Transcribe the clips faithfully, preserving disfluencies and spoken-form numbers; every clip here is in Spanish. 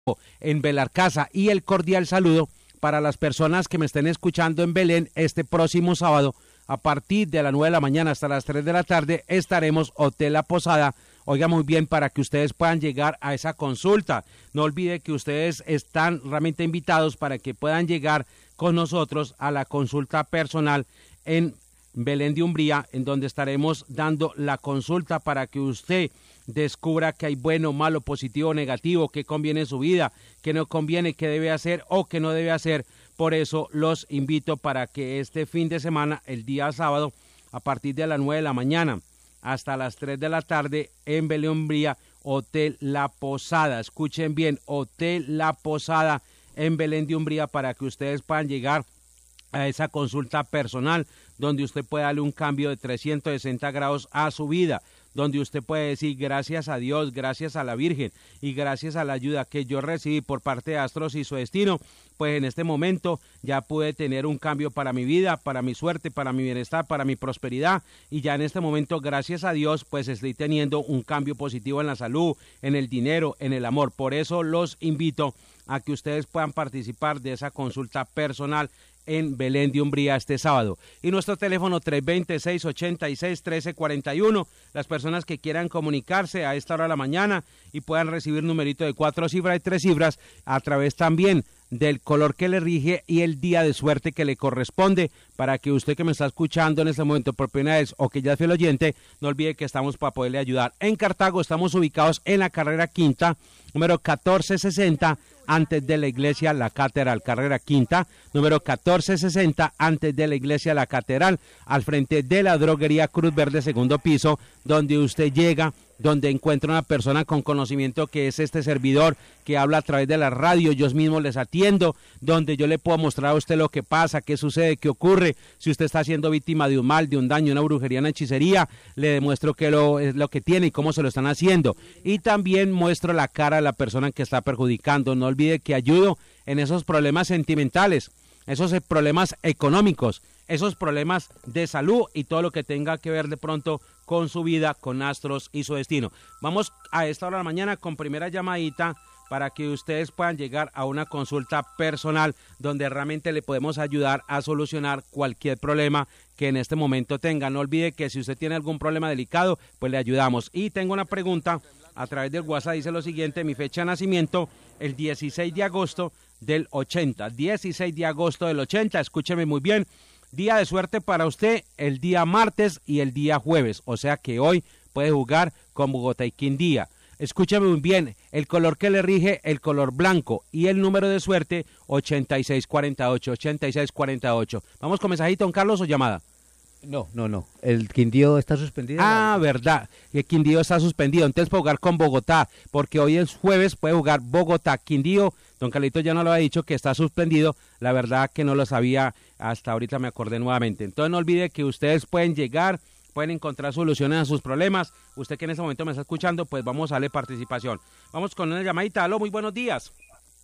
en Belarcasa, y el cordial saludo para las personas que me estén escuchando en Belén este próximo sábado. A partir de las nueve de la mañana hasta las tres de la tarde estaremos Hotel La Posada. Oiga muy bien, para que ustedes puedan llegar a esa consulta. No olvide que ustedes están realmente invitados para que puedan llegar con nosotros a la consulta personal en Belén de Umbría, en donde estaremos dando la consulta para que usted descubra qué hay bueno, malo, positivo, negativo, qué conviene en su vida, qué no conviene, qué debe hacer o qué no debe hacer. Por eso los invito para que este fin de semana, el día sábado, a partir de las nueve de la mañana hasta las tres de la tarde, en Belén de Umbría, Hotel La Posada. Escuchen bien, Hotel La Posada en Belén de Umbría, para que ustedes puedan llegar a esa consulta personal, donde usted puede darle un cambio de trescientos sesenta grados a su vida, donde usted puede decir gracias a Dios, gracias a la Virgen y gracias a la ayuda que yo recibí por parte de Astros y su destino, pues en este momento ya pude tener un cambio para mi vida, para mi suerte, para mi bienestar, para mi prosperidad, y ya en este momento, gracias a Dios, pues estoy teniendo un cambio positivo en la salud, en el dinero, en el amor. Por eso los invito a que ustedes puedan participar de esa consulta personal en Belén de Umbría este sábado. Y nuestro teléfono tres dos cero, seis ocho seis, uno tres cuatro uno, las personas que quieran comunicarse a esta hora de la mañana y puedan recibir numerito de cuatro cifras y tres cifras a través también del color que le rige y el día de suerte que le corresponde, para que usted que me está escuchando en este momento por primera vez o que ya es fiel oyente, no olvide que estamos para poderle ayudar. En Cartago estamos ubicados en la carrera quinta, número catorce sesenta, antes de la iglesia La Catedral, carrera quinta, número catorce sesenta, antes de la iglesia La Catedral, al frente de la droguería Cruz Verde, segundo piso, donde usted llega, donde encuentra una persona con conocimiento, que es este servidor, que habla a través de la radio. Yo mismo les atiendo, donde yo le puedo mostrar a usted lo que pasa, qué sucede, qué ocurre, si usted está siendo víctima de un mal, de un daño, una brujería, una hechicería, le demuestro qué lo, es lo que tiene y cómo se lo están haciendo, y también muestro la cara de la persona que está perjudicando. No olvide que ayudo en esos problemas sentimentales, esos problemas económicos, esos problemas de salud y todo lo que tenga que ver de pronto con su vida, con Astros y su destino. Vamos a esta hora de la mañana con primera llamadita para que ustedes puedan llegar a una consulta personal donde realmente le podemos ayudar a solucionar cualquier problema que en este momento tenga. No olvide que si usted tiene algún problema delicado, pues le ayudamos. Y tengo una pregunta a través del WhatsApp, dice lo siguiente: mi fecha de nacimiento, el dieciséis de agosto del ochenta, dieciséis de agosto del ochenta, escúcheme muy bien. Día de suerte para usted el día martes y el día jueves, o sea que hoy puede jugar con Bogotá y Quindía. Escúchame muy bien, el color que le rige, el color blanco, y el número de suerte ochenta y seis cuarenta y ocho, ochenta y seis cuarenta y ocho. Vamos con mensajito, don Carlos, o llamada. No, no, no, el Quindío está suspendido. Ah, verdad, el Quindío está suspendido, entonces puede jugar con Bogotá, porque hoy es jueves, puede jugar Bogotá, Quindío. Don Carlito ya no lo había dicho que está suspendido, la verdad que no lo sabía, hasta ahorita me acordé nuevamente. Entonces no olvide que ustedes pueden llegar, pueden encontrar soluciones a sus problemas. Usted que en este momento me está escuchando, pues vamos a darle participación. Vamos con una llamadita. Aló, muy buenos días.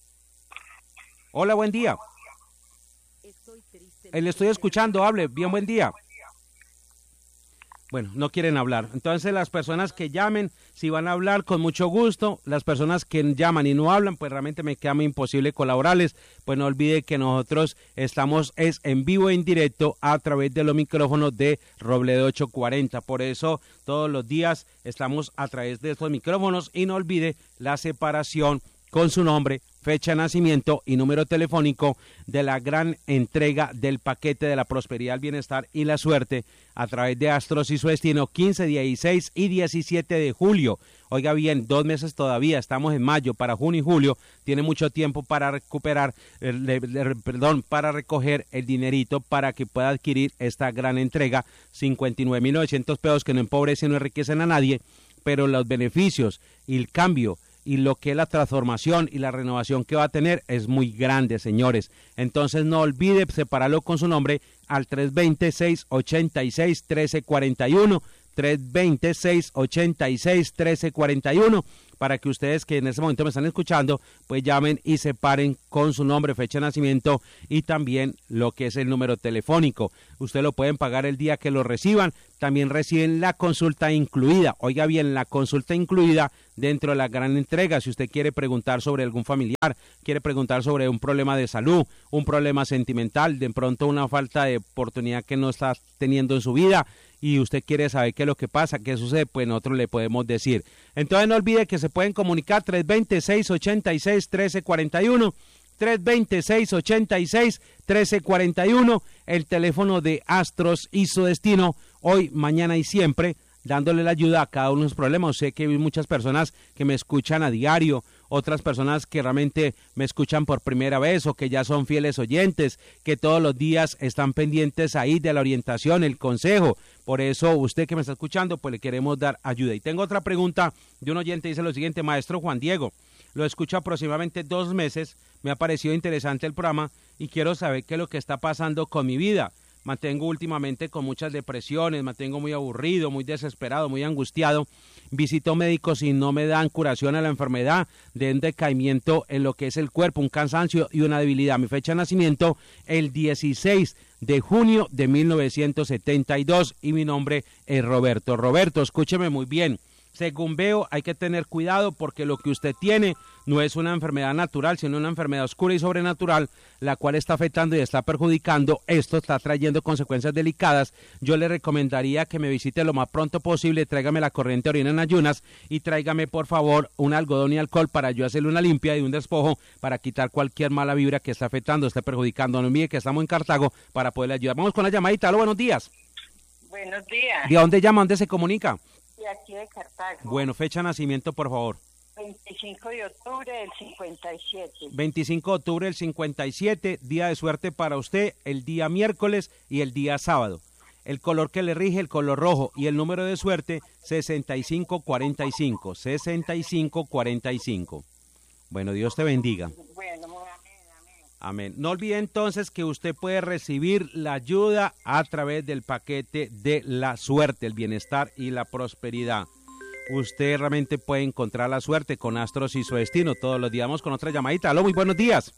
Hola, buen día. Eh, le estoy escuchando, hable, bien, buen día. Bueno, no quieren hablar. Entonces las personas que llamen, si van a hablar, con mucho gusto. Las personas que llaman y no hablan, pues realmente me queda muy imposible colaborarles. Pues no olvide que nosotros estamos es en vivo e en directo a través de los micrófonos de Robledo ochocientos cuarenta. Por eso todos los días estamos a través de estos micrófonos, y no olvide la separación con su nombre, fecha de nacimiento y número telefónico de la gran entrega del paquete de la prosperidad, el bienestar y la suerte a través de Astros y su destino, quince, dieciséis y diecisiete de julio. Oiga bien, dos meses todavía, estamos en mayo, para junio y julio, tiene mucho tiempo para recuperar, eh, le, le, perdón, para recoger el dinerito para que pueda adquirir esta gran entrega, cincuenta y nueve mil novecientos pesos, que no empobrecen, no enriquecen a nadie, pero los beneficios y el cambio y lo que es la transformación y la renovación que va a tener es muy grande, señores. Entonces no olvide separarlo con su nombre al tres dos cero, seis ocho seis, uno tres cuatro uno, tres dos cero, seis ocho seis, uno tres cuatro uno, para que ustedes que en este momento me están escuchando, pues llamen y se paren con su nombre, fecha de nacimiento y también lo que es el número telefónico. Ustedes lo pueden pagar el día que lo reciban, también reciben la consulta incluida. Oiga bien, la consulta incluida dentro de la gran entrega. Si usted quiere preguntar sobre algún familiar, quiere preguntar sobre un problema de salud, un problema sentimental, de pronto una falta de oportunidad que no está teniendo en su vida, y usted quiere saber qué es lo que pasa, qué sucede, pues nosotros le podemos decir. Entonces no olvide que se pueden comunicar tres dos cero, seis ocho seis, uno tres cuatro uno, tres dos cero, seis ocho seis, uno tres cuatro uno, el teléfono de Astros y su destino, hoy, mañana y siempre, dándole la ayuda a cada uno de los problemas. Sé que hay muchas personas que me escuchan a diario, otras personas que realmente me escuchan por primera vez o que ya son fieles oyentes, que todos los días están pendientes ahí de la orientación, el consejo. Por eso, usted que me está escuchando, pues le queremos dar ayuda. Y tengo otra pregunta de un oyente, dice lo siguiente: maestro Juan Diego, lo escucho aproximadamente dos meses, me ha parecido interesante el programa y quiero saber qué es lo que está pasando con mi vida. Mantengo últimamente con muchas depresiones, mantengo muy aburrido, muy desesperado, muy angustiado. Visito médicos y no me dan curación a la enfermedad, de un decaimiento en lo que es el cuerpo, un cansancio y una debilidad. Mi fecha de nacimiento, el dieciséis de junio de mil novecientos setenta y dos, y mi nombre es Roberto. Roberto, escúcheme muy bien. Según veo, hay que tener cuidado porque lo que usted tiene no es una enfermedad natural, sino una enfermedad oscura y sobrenatural, la cual está afectando y está perjudicando. Esto está trayendo consecuencias delicadas. Yo le recomendaría que me visite lo más pronto posible, tráigame la corriente orina en ayunas y tráigame, por favor, un algodón y alcohol para yo hacerle una limpia y un despojo para quitar cualquier mala vibra que está afectando, está perjudicando. No olvide que estamos en Cartago para poderle ayudar. Vamos con la llamadita. Aló, buenos días. Buenos días. ¿De dónde llama? ¿Dónde se comunica? De aquí de Cartago. Bueno, fecha de nacimiento, por favor. veinticinco de octubre del cincuenta y siete. veinticinco de octubre del cincuenta y siete, día de suerte para usted, el día miércoles y el día sábado. El color que le rige, el color rojo, y el número de suerte, sesenta y cinco cuarenta y cinco, sesenta y cinco cuarenta y cinco. Bueno, Dios te bendiga. Bueno, amén, amén. Amén. No olvide entonces que usted puede recibir la ayuda a través del paquete de la suerte, el bienestar y la prosperidad. Usted realmente puede encontrar la suerte con Astros y su destino. Todos los días vamos con otra llamadita. Aló, muy buenos días.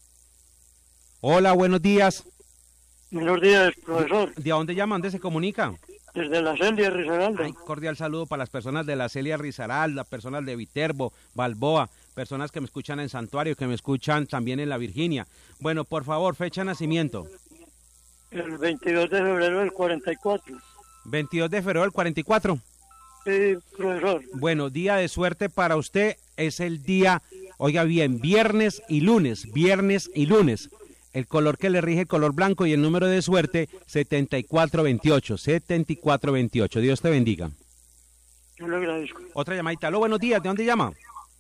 Hola, buenos días. Buenos días, profesor. ¿De dónde llama? ¿Dónde se comunica? Desde la Celia Risaralda. Ay, cordial saludo para las personas de la Celia Risaralda, personas de Viterbo, Balboa, personas que me escuchan en Santuario, que me escuchan también en la Virginia. Bueno, por favor, fecha de nacimiento. El veintidós de febrero del cuarenta y cuatro. veintidós de febrero del cuarenta y cuatro. Sí, profesor. Bueno, día de suerte para usted es el día, oiga bien, viernes y lunes, viernes y lunes. El color que le rige, el color blanco, y el número de suerte, setenta y cuatro veintiocho, setenta y cuatro veintiocho. Dios te bendiga. Yo le agradezco. Otra llamadita. Aló, buenos días. ¿De dónde llama?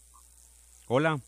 Hola.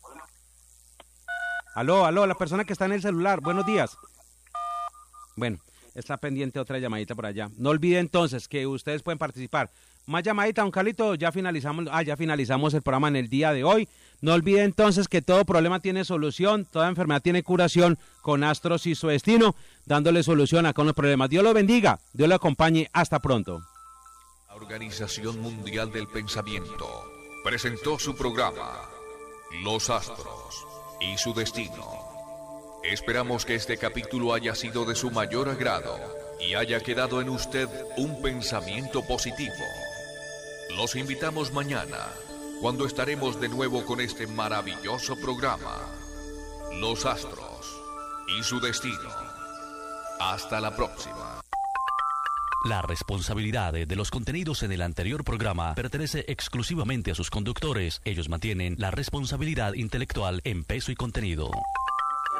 Aló, aló, la persona que está en el celular. Buenos días. Bueno, está pendiente otra llamadita por allá. No olvide entonces que ustedes pueden participar. Más llamadita, don Carlito, ya finalizamos, ah, ya finalizamos el programa en el día de hoy. No olvide entonces que todo problema tiene solución, toda enfermedad tiene curación con Astros y su destino, dándole solución a con los problemas. Dios lo bendiga, Dios lo acompañe, hasta pronto. La Organización Mundial del Pensamiento presentó su programa, Los Astros y su destino. Esperamos que este capítulo haya sido de su mayor agrado y haya quedado en usted un pensamiento positivo. Los invitamos mañana, cuando estaremos de nuevo con este maravilloso programa, Los Astros y su destino. Hasta la próxima. La responsabilidad de los contenidos en el anterior programa pertenece exclusivamente a sus conductores. Ellos mantienen la responsabilidad intelectual en peso y contenido.